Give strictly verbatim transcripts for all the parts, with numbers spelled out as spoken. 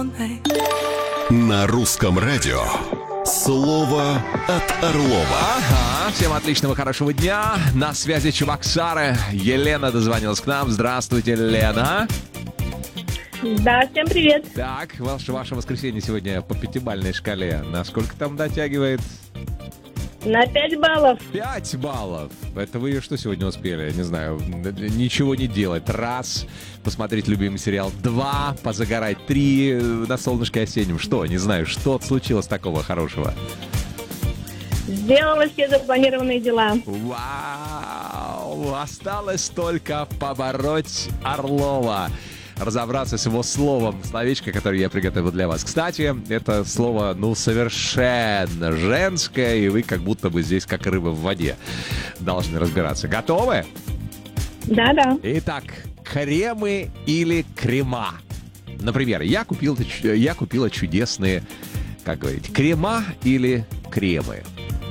На русском радио слово от Орлова. Ага, всем отличного, хорошего дня. На связи Чебоксары. Елена дозвонилась к нам. Здравствуйте, Лена. Да, всем привет. Так, ваше, ваше воскресенье сегодня по пятибалльной шкале. Насколько там дотягивает? На пять баллов. Пять баллов. Это вы что сегодня успели? Я не знаю, ничего не делать. Раз, посмотреть любимый сериал. Два, позагорать. Три, на солнышке осеннем. Что? Не знаю, что случилось такого хорошего? Сделала все запланированные дела. Вау! Осталось только побороть Орлова. Разобраться с его словом, словечко, которое я приготовил для вас. Кстати, это слово, ну, совершенно женское, и вы как будто бы здесь, как рыба в воде, должны разбираться. Готовы? Да-да. Итак, кремы или крема? Например, я, купил, я купила чудесные, как говорить, крема или кремы?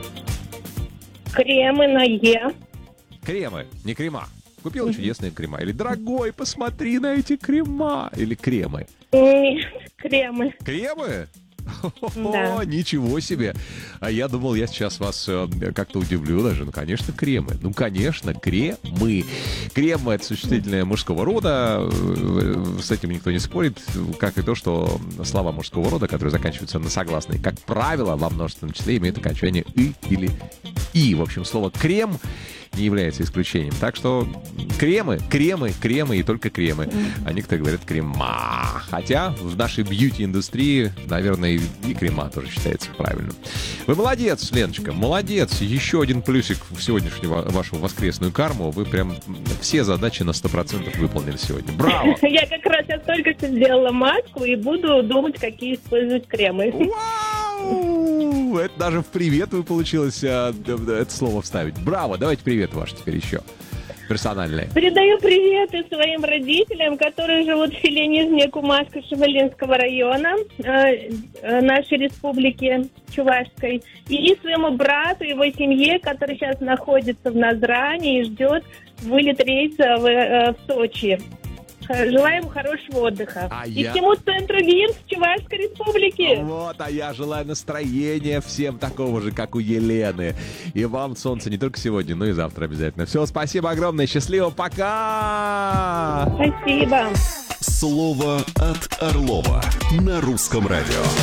Кремы на Е. Кремы, не крема. Купила чудесные крема. Или, дорогой, посмотри на эти крема. Или кремы. Нет, кремы. Кремы? Да. О, ничего себе. А я думал, я сейчас вас э, как-то удивлю даже. Ну, конечно, кремы. Ну, конечно, кремы. Кремы — это существительное мужского рода. С этим никто не спорит. Как и то, что слова мужского рода, которые заканчиваются на согласные, как правило, во множественном числе имеют окончание «и» или «и». В общем, слово «крем» не является исключением. Так что кремы, кремы, кремы и только кремы. А некоторые говорят крема. Хотя в нашей бьюти-индустрии, наверное, и крема тоже считается правильным. Вы молодец, Леночка, молодец. Еще один плюсик в сегодняшнюю вашу воскресную карму. Вы прям все задачи на сто процентов выполнили сегодня. Браво! Я как раз я только что сделала маску и буду думать, какие использовать кремы. Вау! Это даже в привет вы получилось а, это слово вставить. Браво! Давайте привет ваш теперь еще. Персональный. Передаю приветы своим родителям, которые живут в селе Нижняя Кумашка Шевалинского района э, э, нашей республики Чувашской, и своему брату, его семье, который сейчас находится в Назране и ждет вылет рейса в, э, в Сочи. Желаем хорошего отдыха. А и я... всему центру ГИМС Чувашской республики. Вот, а я желаю настроения всем такого же, как у Елены. И вам солнце не только сегодня, но и завтра обязательно. Все, спасибо огромное, счастливо, пока! Спасибо. Слово от Орлова на русском радио.